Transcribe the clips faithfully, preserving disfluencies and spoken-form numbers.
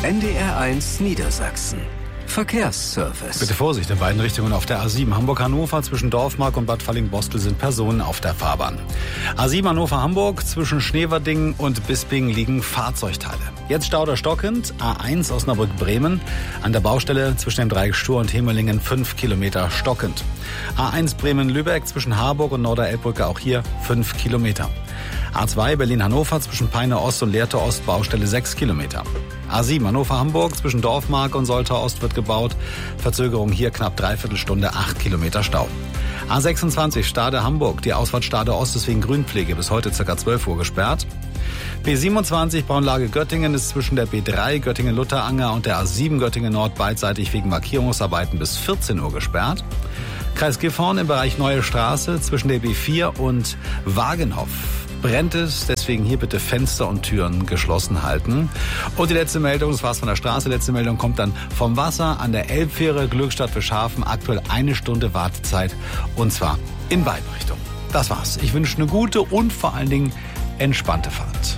N D R eins Niedersachsen. Verkehrsservice. Bitte Vorsicht in beiden Richtungen auf der A sieben. Hamburg-Hannover zwischen Dorfmark und Bad Fallingbostel sind Personen auf der Fahrbahn. A sieben Hannover-Hamburg zwischen Schneverdingen und Bisping liegen Fahrzeugteile. Jetzt Stauder stockend. A eins Osnabrück-Bremen an der Baustelle zwischen dem Dreieck Stur und Hemelingen fünf Kilometer stockend. A eins Bremen-Lübeck zwischen Harburg und Norder-Elbbrücke auch hier fünf Kilometer. A zwei Berlin-Hannover zwischen Peine Ost und Lehrte Ost Baustelle sechs Kilometer. A sieben Hannover-Hamburg zwischen Dorfmark und Soltau Ost wird gebaut. Verzögerung hier knapp dreiviertel Stunde, acht Kilometer Stau. A sechsundzwanzig Stade Hamburg, die Ausfahrt Stade Ost ist wegen Grünpflege bis heute ca. zwölf Uhr gesperrt. B siebenundzwanzig Braunlage Göttingen ist zwischen der B drei Göttingen-Lutteranger und der A sieben Göttingen-Nord beidseitig wegen Markierungsarbeiten bis vierzehn Uhr gesperrt. Kreis Gifhorn im Bereich Neue Straße zwischen der B vier und Wagenhoff brennt es, deswegen hier bitte Fenster und Türen geschlossen halten. Und die letzte Meldung, das war's von der Straße, letzte Meldung kommt dann vom Wasser an der Elbfähre Glückstadt für Schafen, aktuell eine Stunde Wartezeit und zwar in beiden Richtungen. Das war's. Ich wünsche eine gute und vor allen Dingen entspannte Fahrt.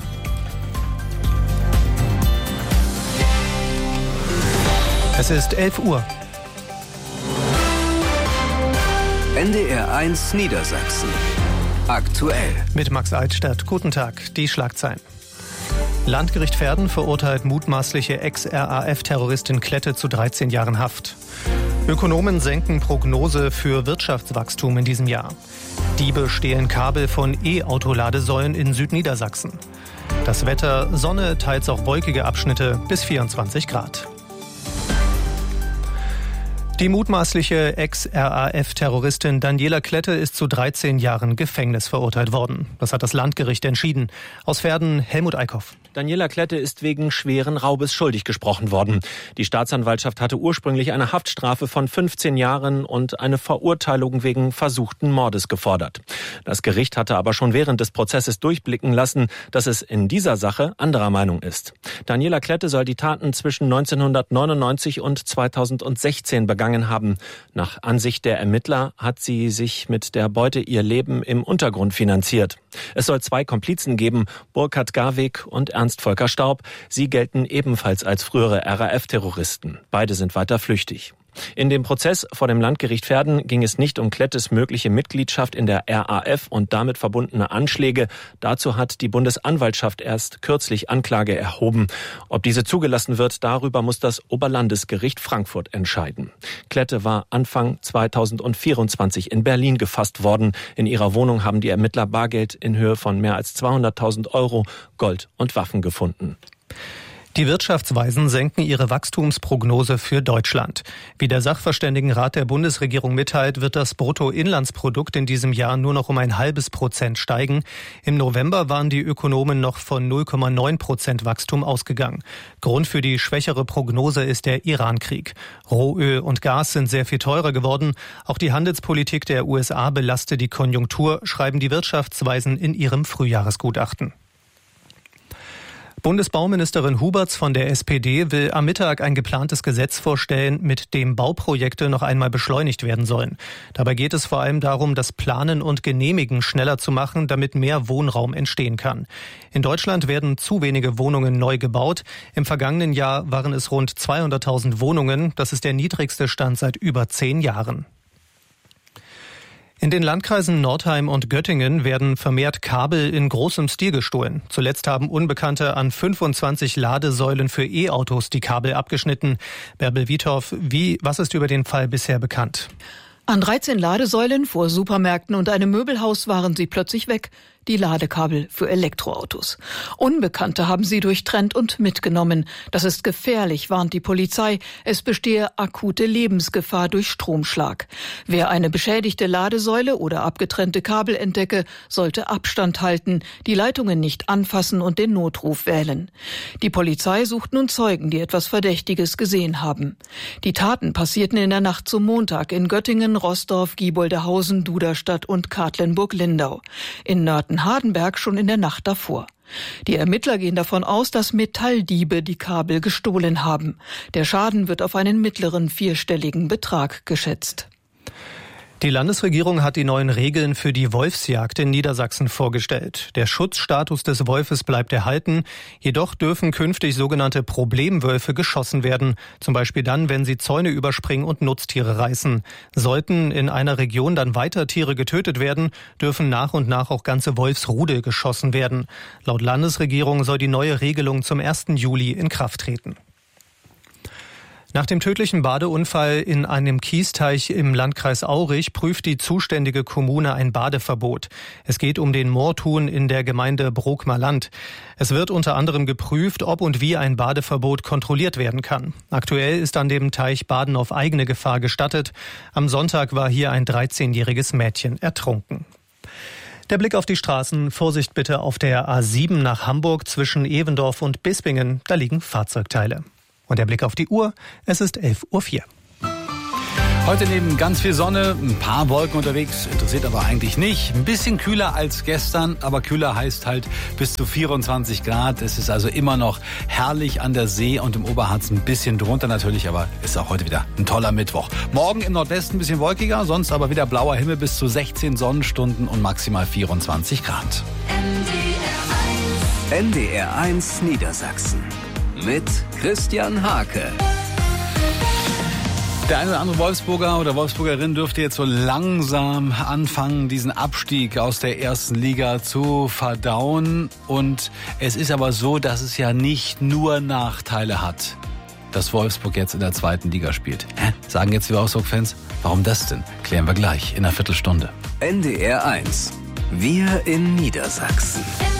Es ist elf Uhr. N D R eins Niedersachsen. Aktuell. Mit Max Eitstadt. Guten Tag. Die Schlagzeilen. Landgericht Verden verurteilt mutmaßliche Ex-R A F-Terroristin Klette zu dreizehn Jahren Haft. Ökonomen senken Prognose für Wirtschaftswachstum in diesem Jahr. Diebe stehlen Kabel von E-Auto-Ladesäulen in Südniedersachsen. Das Wetter, Sonne, teils auch wolkige Abschnitte bis vierundzwanzig Grad. Die mutmaßliche Ex-R A F-Terroristin Daniela Klette ist zu dreizehn Jahren Gefängnis verurteilt worden. Das hat das Landgericht entschieden. Aus Verden Helmut Eickhoff. Daniela Klette ist wegen schweren Raubes schuldig gesprochen worden. Die Staatsanwaltschaft hatte ursprünglich eine Haftstrafe von fünfzehn Jahren und eine Verurteilung wegen versuchten Mordes gefordert. Das Gericht hatte aber schon während des Prozesses durchblicken lassen, dass es in dieser Sache anderer Meinung ist. Daniela Klette soll die Taten zwischen neunzehnhundertneunundneunzig und zweitausendsechzehn begangen haben. Nach Ansicht der Ermittler hat sie sich mit der Beute ihr Leben im Untergrund finanziert. Es soll zwei Komplizen geben, Burkhard Garwig und Ernst Volker Staub. Sie gelten ebenfalls als frühere R A F-Terroristen. Beide sind weiter flüchtig. In dem Prozess vor dem Landgericht Verden ging es nicht um Klettes mögliche Mitgliedschaft in der R A F und damit verbundene Anschläge. Dazu hat die Bundesanwaltschaft erst kürzlich Anklage erhoben. Ob diese zugelassen wird, darüber muss das Oberlandesgericht Frankfurt entscheiden. Klette war Anfang zweitausendvierundzwanzig in Berlin gefasst worden. In ihrer Wohnung haben die Ermittler Bargeld in Höhe von mehr als zweihunderttausend Euro, Gold und Waffen gefunden. Die Wirtschaftsweisen senken ihre Wachstumsprognose für Deutschland. Wie der Sachverständigenrat der Bundesregierung mitteilt, wird das Bruttoinlandsprodukt in diesem Jahr nur noch um ein halbes Prozent steigen. Im November waren die Ökonomen noch von null Komma neun Prozent Wachstum ausgegangen. Grund für die schwächere Prognose ist der Iran-Krieg. Rohöl und Gas sind sehr viel teurer geworden. Auch die Handelspolitik der U S A belastet die Konjunktur, schreiben die Wirtschaftsweisen in ihrem Frühjahresgutachten. Bundesbauministerin Huberts von der S P D will am Mittag ein geplantes Gesetz vorstellen, mit dem Bauprojekte noch einmal beschleunigt werden sollen. Dabei geht es vor allem darum, das Planen und Genehmigen schneller zu machen, damit mehr Wohnraum entstehen kann. In Deutschland werden zu wenige Wohnungen neu gebaut. Im vergangenen Jahr waren es rund zweihunderttausend Wohnungen. Das ist der niedrigste Stand seit über zehn Jahren. In den Landkreisen Nordheim und Göttingen werden vermehrt Kabel in großem Stil gestohlen. Zuletzt haben Unbekannte an fünfundzwanzig Ladesäulen für E-Autos die Kabel abgeschnitten. Bärbel Wiethoff, wie, was ist über den Fall bisher bekannt? An dreizehn Ladesäulen vor Supermärkten und einem Möbelhaus waren sie plötzlich weg. Die Ladekabel für Elektroautos. Unbekannte haben sie durchtrennt und mitgenommen. Das ist gefährlich, warnt die Polizei. Es bestehe akute Lebensgefahr durch Stromschlag. Wer eine beschädigte Ladesäule oder abgetrennte Kabel entdecke, sollte Abstand halten, die Leitungen nicht anfassen und den Notruf wählen. Die Polizei sucht nun Zeugen, die etwas Verdächtiges gesehen haben. Die Taten passierten in der Nacht zum Montag in Göttingen, Roßdorf, Gieboldehausen, Duderstadt und Katlenburg-Lindau. In Nörten Hardenberg schon in der Nacht davor. Die Ermittler gehen davon aus, dass Metalldiebe die Kabel gestohlen haben. Der Schaden wird auf einen mittleren vierstelligen Betrag geschätzt. Die Landesregierung hat die neuen Regeln für die Wolfsjagd in Niedersachsen vorgestellt. Der Schutzstatus des Wolfes bleibt erhalten. Jedoch dürfen künftig sogenannte Problemwölfe geschossen werden. Zum Beispiel dann, wenn sie Zäune überspringen und Nutztiere reißen. Sollten in einer Region dann weiter Tiere getötet werden, dürfen nach und nach auch ganze Wolfsrudel geschossen werden. Laut Landesregierung soll die neue Regelung zum ersten Juli in Kraft treten. Nach dem tödlichen Badeunfall in einem Kiesteich im Landkreis Aurich prüft die zuständige Kommune ein Badeverbot. Es geht um den Moortun in der Gemeinde Brookmer-Land. Es wird unter anderem geprüft, ob und wie ein Badeverbot kontrolliert werden kann. Aktuell ist an dem Teich Baden auf eigene Gefahr gestattet. Am Sonntag war hier ein dreizehnjähriges Mädchen ertrunken. Der Blick auf die Straßen. Vorsicht bitte auf der A sieben nach Hamburg zwischen Evendorf und Bispingen. Da liegen Fahrzeugteile. Und der Blick auf die Uhr, es ist elf Uhr vier. Heute neben ganz viel Sonne, ein paar Wolken unterwegs, interessiert aber eigentlich nicht. Ein bisschen kühler als gestern, aber kühler heißt halt bis zu vierundzwanzig Grad. Es ist also immer noch herrlich an der See und im Oberharz ein bisschen drunter natürlich, aber ist auch heute wieder ein toller Mittwoch. Morgen im Nordwesten ein bisschen wolkiger, sonst aber wieder blauer Himmel bis zu sechzehn Sonnenstunden und maximal vierundzwanzig Grad. N D R eins Niedersachsen mit Christian Hake. Der eine oder andere Wolfsburger oder Wolfsburgerin dürfte jetzt so langsam anfangen, diesen Abstieg aus der ersten Liga zu verdauen. Und es ist aber so, dass es ja nicht nur Nachteile hat, dass Wolfsburg jetzt in der zweiten Liga spielt. Hä? Sagen jetzt die Wolfsburg-Fans, warum das denn? Klären wir gleich in einer Viertelstunde. N D R eins. Wir in Niedersachsen.